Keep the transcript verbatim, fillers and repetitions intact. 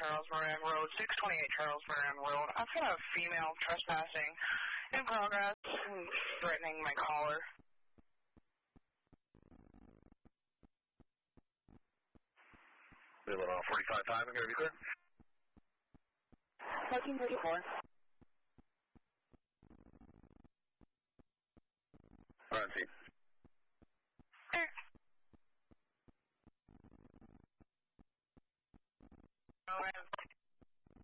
Charles Moran Road, six twenty-eight Charles Moran Road. I've got a female trespassing in progress and threatening my caller. Leland off forty-five five, I'm going to be clear. fourteen thirty-four. All right, see.